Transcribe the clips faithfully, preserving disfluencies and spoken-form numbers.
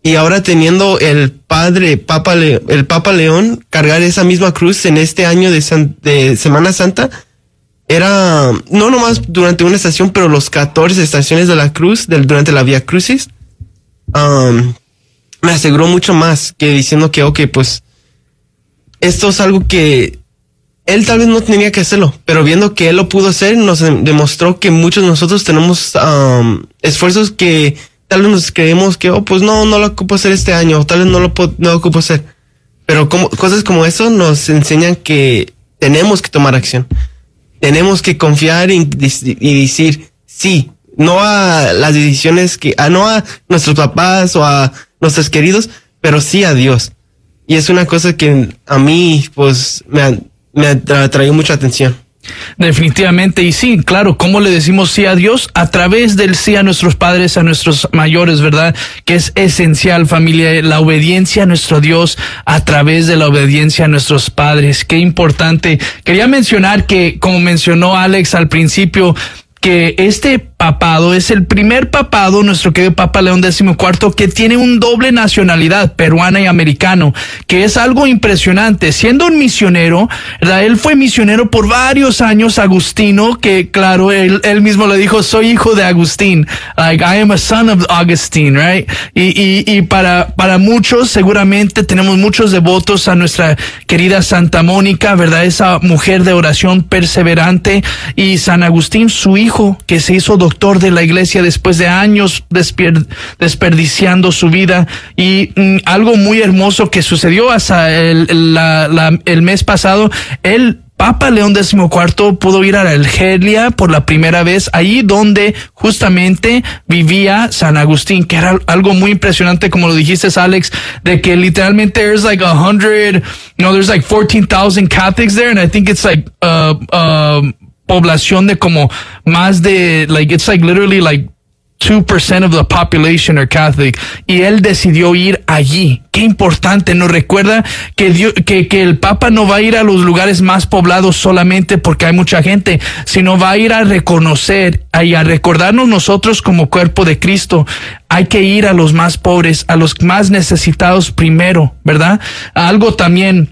Y ahora teniendo el padre, Papa Le- el Papa León, cargar esa misma cruz en este año de, San- de Semana Santa, era, no nomás durante una estación, pero los catorce estaciones de la cruz, del, durante la Vía Crucis, um, me aseguró mucho más que diciendo que, ok, pues, esto es algo que él tal vez no tenía que hacerlo, pero viendo que él lo pudo hacer, nos demostró que muchos de nosotros tenemos um, esfuerzos que tal vez nos creemos que, oh, pues no, no lo ocupo hacer este año, o tal vez no lo, no lo ocupo hacer. Pero como, cosas como eso nos enseñan que tenemos que tomar acción. Tenemos que confiar y, y decir sí, no a las decisiones que, a, no a nuestros papás o a nuestros queridos, pero sí a Dios. Y es una cosa que a mí, pues, me ha, me ha traído mucha atención. Definitivamente, y sí, claro, ¿cómo le decimos sí a Dios? A través del sí a nuestros padres, a nuestros mayores, ¿verdad? Que es esencial, familia, la obediencia a nuestro Dios a través de la obediencia a nuestros padres. Qué importante. Quería mencionar que, como mencionó Alex al principio, que este papado es el primer papado, nuestro querido Papa León decimocuarto, que tiene un doble nacionalidad, peruana y americano, que es algo impresionante. Siendo un misionero, ¿verdad? Él fue misionero por varios años, agustino, que claro, él, él mismo le dijo, soy hijo de Agustín, like, I am a son of Augustine, right? Y, y, y para, para muchos, seguramente tenemos muchos devotos a nuestra querida Santa Mónica, ¿verdad? Esa mujer de oración perseverante, y San Agustín, su hijo, que se hizo doctor de la iglesia después de años despier- desperdiciando su vida. Y mm, algo muy hermoso que sucedió hasta el, la, la, el mes pasado, el Papa León decimocuarto pudo ir a la Argelia por la primera vez, ahí donde justamente vivía San Agustín, que era algo muy impresionante, como lo dijiste, Alex, de que literalmente there's like a hundred, no, there's like fourteen thousand Catholics there, and I think it's like, uh, uh, población de como más de, like, it's like literally like two percent of the population are Catholic, y él decidió ir allí. Qué importante, nos recuerda que, Dios, que, que el Papa no va a ir a los lugares más poblados solamente porque hay mucha gente, sino va a ir a reconocer y a recordarnos nosotros como cuerpo de Cristo. Hay que ir a los más pobres, a los más necesitados primero, ¿verdad? Algo también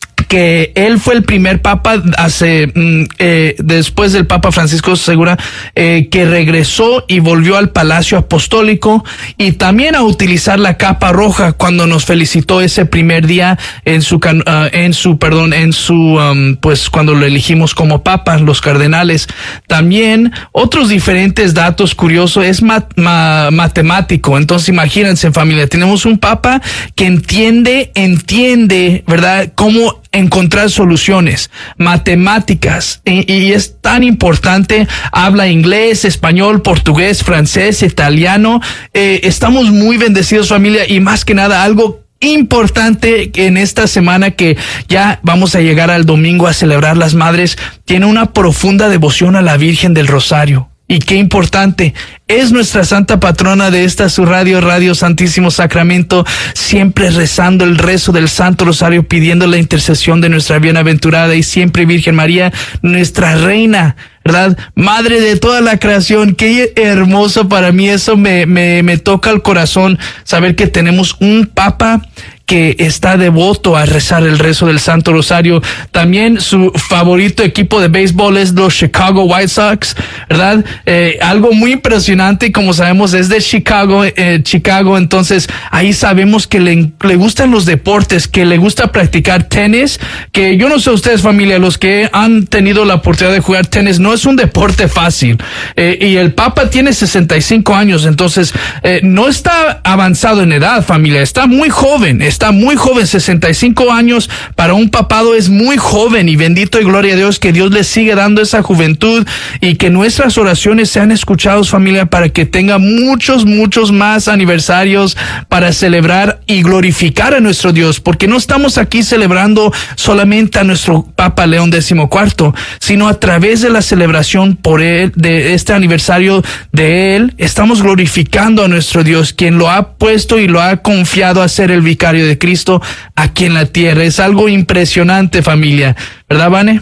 que él fue el primer papa hace eh, después del Papa Francisco Segura, eh, que regresó y volvió al Palacio Apostólico, y también a utilizar la capa roja cuando nos felicitó ese primer día en su uh, en su perdón en su um, pues cuando lo elegimos como papa, los cardenales. También otros diferentes datos curiosos, es mat, ma, matemático. Entonces imagínense, familia, tenemos un papa que entiende entiende verdad cómo encontrar soluciones, matemáticas, y, y es tan importante. Habla inglés, español, portugués, francés, italiano. Eh, estamos muy bendecidos, familia, y más que nada algo importante en esta semana que ya vamos a llegar al domingo a celebrar las madres, tiene una profunda devoción a la Virgen del Rosario. Y qué importante, es nuestra santa patrona de esta su radio, Radio Santísimo Sacramento, siempre rezando el rezo del Santo Rosario, pidiendo la intercesión de nuestra bienaventurada y siempre Virgen María, nuestra reina, ¿verdad? Madre de toda la creación. Qué hermoso para mí, eso me, me, me toca el corazón, saber que tenemos un papa que está devoto a rezar el rezo del Santo Rosario. También su favorito equipo de béisbol es los Chicago White Sox, ¿verdad? Eh, algo muy impresionante, como sabemos, es de Chicago, eh, Chicago, entonces ahí sabemos que le, le gustan los deportes, que le gusta practicar tenis, que yo no sé ustedes, familia, los que han tenido la oportunidad de jugar tenis, no es un deporte fácil, eh, y el Papa tiene sesenta y cinco años, entonces eh, no está avanzado en edad, familia, está muy joven, está muy joven, sesenta y cinco años para un papado es muy joven, y bendito y gloria a Dios que Dios le sigue dando esa juventud y que nuestras oraciones sean escuchadas, familia, para que tenga muchos, muchos más aniversarios para celebrar y glorificar a nuestro Dios, porque no estamos aquí celebrando solamente a nuestro Papa León decimocuarto, sino a través de la celebración por él, de este aniversario de él, estamos glorificando a nuestro Dios, quien lo ha puesto y lo ha confiado a ser el vicario de Cristo aquí en la tierra. Es algo impresionante, familia, ¿verdad, Vane?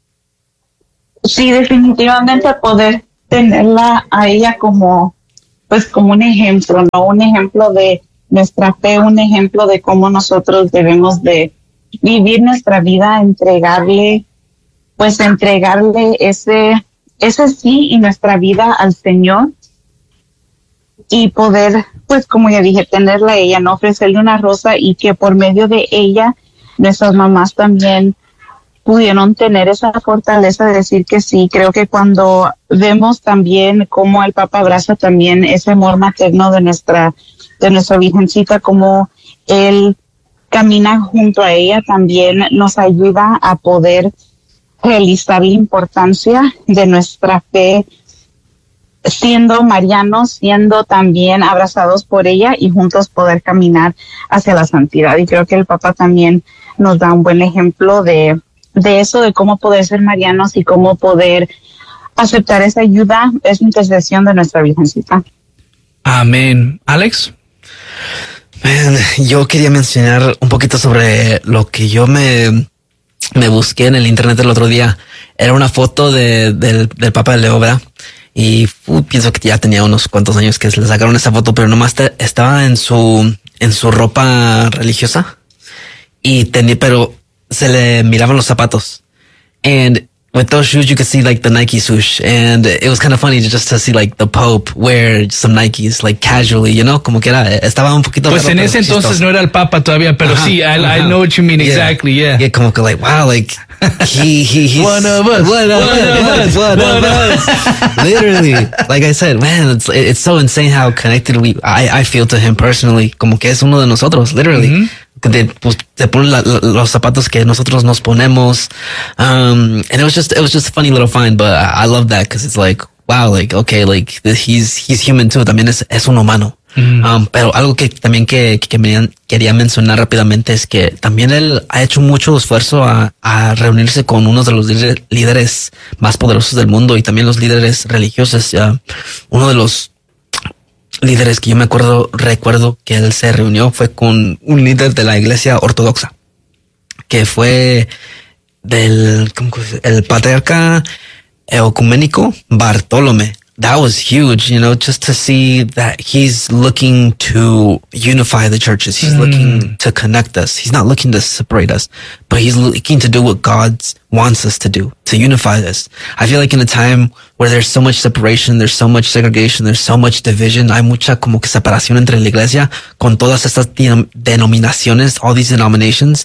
Sí, definitivamente poder tenerla a ella como pues como un ejemplo, ¿no? Un ejemplo de nuestra fe, un ejemplo de cómo nosotros debemos de vivir nuestra vida, entregarle, pues entregarle ese, ese sí y nuestra vida al Señor y poder, pues como ya dije, tenerla a ella, no ofrecerle una rosa y que por medio de ella nuestras mamás también pudieron tener esa fortaleza de decir que sí. Creo que cuando vemos también cómo el Papa abraza también ese amor materno de nuestra, de nuestra Virgencita, como él camina junto a ella, también nos ayuda a poder realizar la importancia de nuestra fe, siendo marianos, siendo también abrazados por ella y juntos poder caminar hacia la santidad. Y creo que el Papa también nos da un buen ejemplo de, de eso, de cómo poder ser marianos y cómo poder aceptar esa ayuda, esa intercesión de nuestra Virgencita. Amén. Alex. Man, yo quería mencionar un poquito sobre lo que yo me, me busqué en el internet el otro día. Era una foto de, del, del Papa de Leo, ¿verdad? Y uh, pienso que ya tenía unos cuantos años que le sacaron esa foto, pero nomás te, estaba en su, en su ropa religiosa y tenía, pero se le miraban los zapatos. And with those shoes, you could see like the Nike swoosh, and it was kind of funny just to see like the Pope wear some Nikes like casually, you know, como que era, estaba un poquito. Pues raro, en ese entonces chistoso. no era el Papa todavía, pero Ajá, sí, I, ajá. I know what you mean Yeah. exactly, yeah. Yeah, como que like, wow, like he he he's One of us, one of one of us, us, one of one of us. Literally, like I said, man, it's it's so insane how connected we I I feel to him personally. Como que es uno de nosotros, literally. Mm-hmm. Que te, pues, te ponen la, la, los zapatos que nosotros nos ponemos, um, and it was just it was just a funny little find, but I, I love that because it's like, wow, like okay, like he's he's human too. También es es un humano. Mm. Um, pero algo que también que, que me quería mencionar rápidamente es que también él ha hecho mucho esfuerzo a, a reunirse con uno de los líder- líderes más poderosos del mundo y también los líderes religiosos. Uh, uno de los líderes que yo me acuerdo, recuerdo que él se reunió fue con un líder de la iglesia ortodoxa, que fue del, ¿cómo se dice? El patriarca ecuménico Bartolomé. That was huge, you know, just to see that he's looking to unify the churches. He's Mm. looking to connect us. He's not looking to separate us, but he's looking to do what God wants us to do, to unify us. I feel like in a time where there's so much separation, there's so much segregation, there's so much division, hay mucha como que separación entre la iglesia con todas estas denom- denominaciones, all these denominations.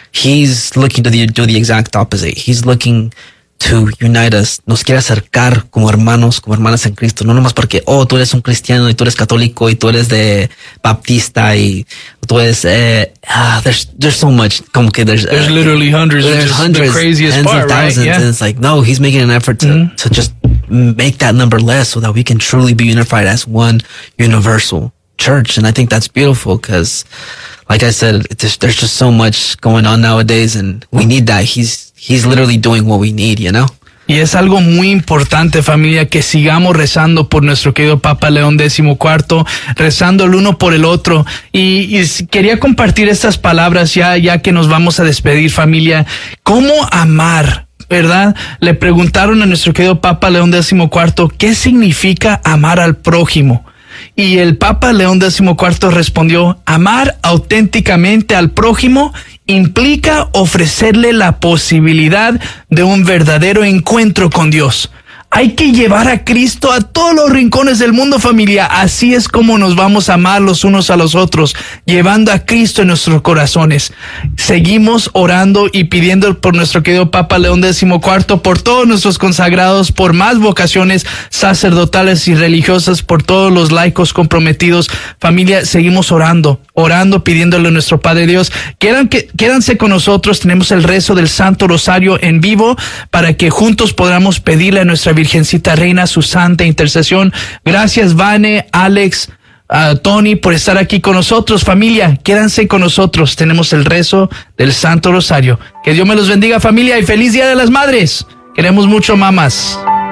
He's looking to the, do the exact opposite. He's looking to unite us, nos quiere acercar como hermanos, como hermanas en Cristo, no nomás porque, oh, tú eres un cristiano y tú eres católico y tú eres de baptista y tú eres, eh, ah, there's, there's so much, como que there's, There's uh, literally hundreds, there's which is hundreds, the craziest tens part, of right? thousands, Yeah. and it's like, no, he's making an effort to, Mhm. to just make that number less so that we can truly be unified as one universal church. And I think that's beautiful because, like I said, it's just, there's just so much going on nowadays and we need that. He's, he's literally doing what we need, you know? Y es algo muy importante, familia, que sigamos rezando por nuestro querido Papa León catorce, rezando el uno por el otro. Y, y quería compartir estas palabras ya, ya que nos vamos a despedir, familia. ¿Cómo amar? ¿Verdad? Le preguntaron a nuestro querido Papa León catorce, ¿qué significa amar al prójimo? Y el Papa León catorce respondió, amar auténticamente al prójimo implica ofrecerle la posibilidad de un verdadero encuentro con Dios. Hay que llevar a Cristo a todos los rincones del mundo, familia. Así es como nos vamos a amar los unos a los otros, llevando a Cristo en nuestros corazones. Seguimos orando y pidiendo por nuestro querido Papa León catorce, por todos nuestros consagrados, por más vocaciones sacerdotales y religiosas, por todos los laicos comprometidos. Familia, seguimos orando, orando, pidiéndole a nuestro Padre Dios. Quedan, que, quédanse con nosotros, tenemos el rezo del Santo Rosario en vivo para que juntos podamos pedirle a nuestra Virgencita Reina su santa intercesión. Gracias, Vane, Alex, uh, Tony, por estar aquí con nosotros. Familia, quédense con nosotros. Tenemos el rezo del Santo Rosario. Que Dios me los bendiga, familia, y feliz Día de las Madres. Queremos mucho, mamás.